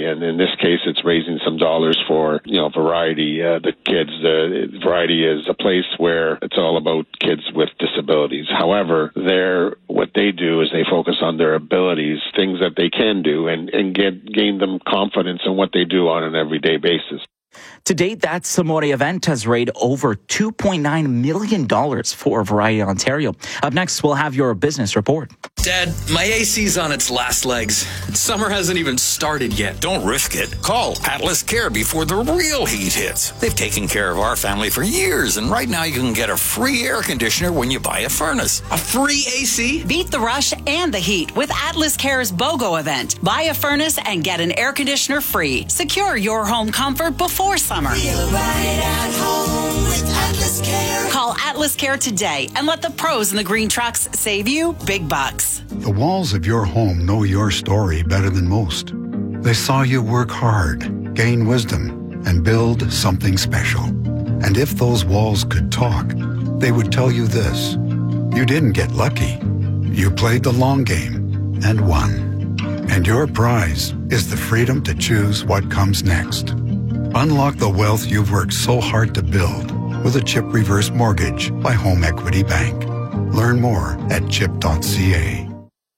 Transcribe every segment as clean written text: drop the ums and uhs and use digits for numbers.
And in this case, it's raising some dollars for, Variety, the kids. Variety is a place where it's all about kids with disabilities. However, what they do is they focus on their abilities, things that they can do, and gain them confidence in what they do on an everyday basis. To date, that Samori event has raised over $2.9 million for Variety Ontario. Up next, we'll have your business report. Dad, my AC's on its last legs. Summer hasn't even started yet. Don't risk it. Call Atlas Care before the real heat hits. They've taken care of our family for years, and right now you can get a free air conditioner when you buy a furnace. A free AC? Beat the rush and the heat with Atlas Care's BOGO event. Buy a furnace and get an air conditioner free. Secure your home comfort before summer. Feel right at home with Atlas Care. Call Atlas Care today and let the pros in the green trucks save you big bucks. The walls of your home know your story better than most. They saw you work hard, gain wisdom, and build something special. And if those walls could talk, they would tell you this: you didn't get lucky. You played the long game and won. And your prize is the freedom to choose what comes next. Unlock the wealth you've worked so hard to build with a CHIP reverse mortgage by Home Equity Bank. Learn more at chip.ca.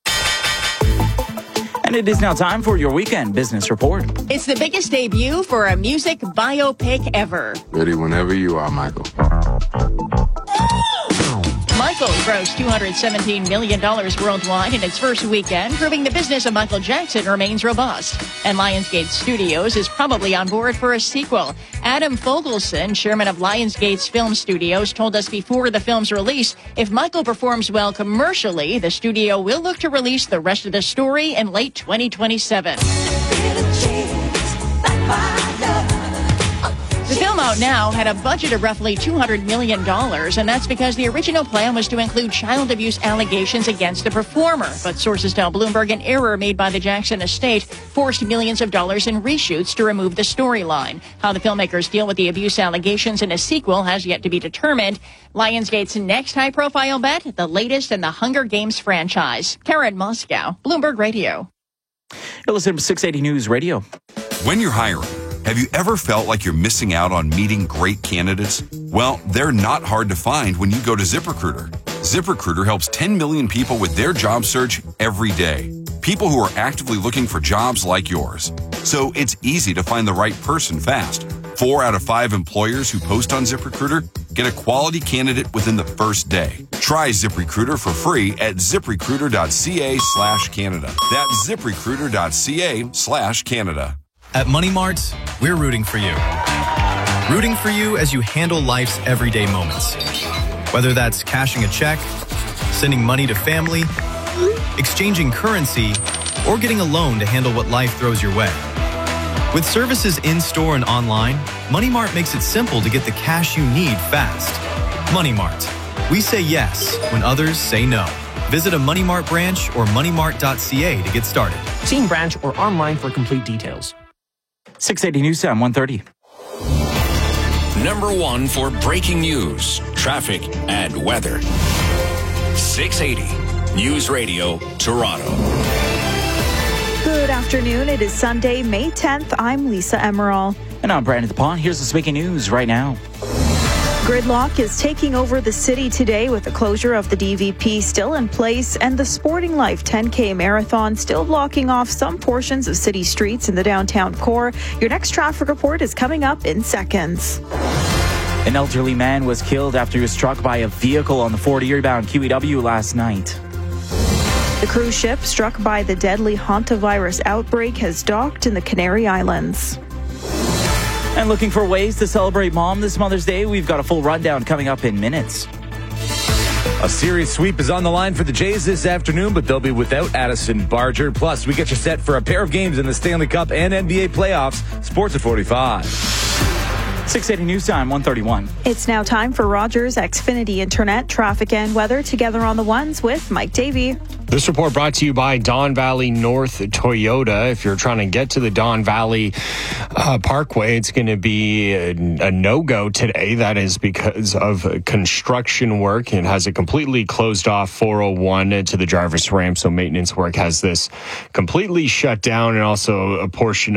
And it is now time for your weekend business report. It's the biggest debut for a music biopic ever. Ready whenever you are, Michael. Michael grossed $217 million worldwide in its first weekend, proving the business of Michael Jackson remains robust. And Lionsgate Studios is probably on board for a sequel. Adam Fogelson, chairman of Lionsgate's Film Studios, told us before the film's release, if Michael performs well commercially, the studio will look to release the rest of the story in late 2027. The film out now had a budget of roughly $200 million, and that's because the original plan was to include child abuse allegations against the performer. But sources tell Bloomberg an error made by the Jackson estate forced millions of dollars in reshoots to remove the storyline. How the filmmakers deal with the abuse allegations in a sequel has yet to be determined. Lionsgate's next high-profile bet, the latest in the Hunger Games franchise. Karen Moscow, Bloomberg Radio. You're listening to 680 News Radio. When you're hiring, have you ever felt like you're missing out on meeting great candidates? Well, they're not hard to find when you go to ZipRecruiter. ZipRecruiter helps 10 million people with their job search every day. People who are actively looking for jobs like yours. So it's easy to find the right person fast. 4 out of 5 employers who post on ZipRecruiter get a quality candidate within the first day. Try ZipRecruiter for free at ziprecruiter.ca/Canada. That's ziprecruiter.ca/Canada. At Money Mart, we're rooting for you. Rooting for you as you handle life's everyday moments. Whether that's cashing a check, sending money to family, exchanging currency, or getting a loan to handle what life throws your way. With services in-store and online, Money Mart makes it simple to get the cash you need fast. Money Mart. We say yes when others say no. Visit a Money Mart branch or moneymart.ca to get started. See in branch or online for complete details. 680 News Time, 1:30. Number 1 for breaking news, traffic, and weather. 680 News Radio, Toronto. Good afternoon. It is Sunday, May 10th. I'm Lisa Emerald. And I'm Brandon DePont. Here's the speaking news right now. Gridlock is taking over the city today with the closure of the DVP still in place and the Sporting Life 10K Marathon still blocking off some portions of city streets in the downtown core. Your next traffic report is coming up in seconds. An elderly man was killed after he was struck by a vehicle on the 40-bound QEW last night. The cruise ship struck by the deadly hantavirus outbreak has docked in the Canary Islands. And looking for ways to celebrate Mom this Mother's Day? We've got a full rundown coming up in minutes. A series sweep is on the line for the Jays this afternoon, but they'll be without Addison Barger. Plus, we get you set for a pair of games in the Stanley Cup and NBA playoffs. Sports at 45. 680 News Time, 1:31. It's now time for Rogers Xfinity Internet, traffic and weather together on the ones with Mike Davey. This report brought to you by Don Valley North Toyota. If you're trying to get to the Don Valley Parkway, it's going to be a no-go today. That is because of construction work. It has a completely closed off 401 to the Jarvis ramp, so maintenance work has this completely shut down, and also a portion